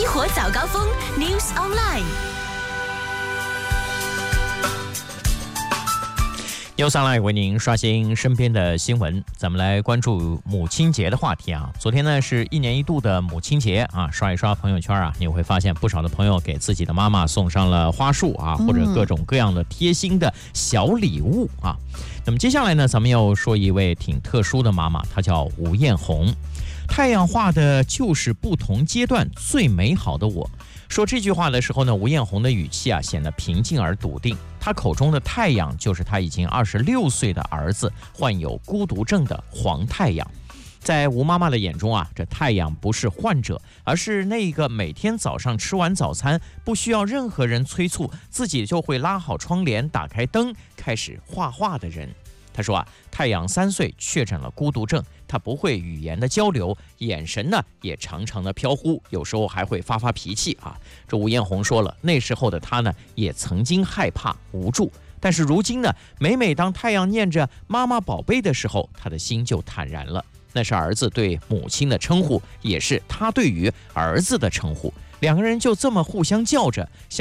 活早高峰 News Online。 又上来为您刷新身边的新闻，咱们来关注母亲节的话题啊。昨天呢是1年1度的母亲节啊，刷一刷朋友圈啊，你会发现不少的朋友给自己的妈妈送上了花束啊，或者各种各样的贴心的小礼物啊。那么接下来呢，咱们要说一位挺特殊的妈妈，她叫吴艳红。太阳画的就是不同阶段最美好的我。说这句话的时候呢，吴艳红的语气啊显得平静而笃定。她口中的太阳就是她已经26岁的儿子患有孤独症的黄太阳。在吴妈妈的眼中啊，这太阳不是患者，而是那个每天早上吃完早餐不需要任何人催促，自己就会拉好窗帘、打开灯，开始画画的人。他说啊，太阳3岁确诊了孤独症，他不会语言的交流，眼神呢也常常的飘忽，有时候还会发脾气啊。这吴艳红说了，那时候的他呢也曾经害怕无助，但是如今呢，每当太阳念着妈妈宝贝的时候，他的心就坦然了。那是儿子对母亲的称呼，也是他对于儿子的称呼，两个人就这么互相叫着。